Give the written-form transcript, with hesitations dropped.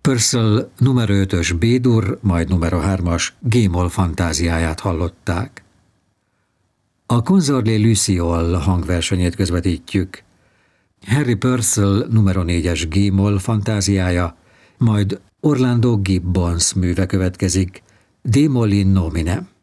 Purcell numero 5-ös B-dur, majd numero 3-as G-moll fantáziáját hallották. A Consorlé Luciole hangversenyét közvetítjük. Harry Purcell numero 4-es G-moll fantáziája, majd Orlando Gibbons műve következik, De molle in nomine.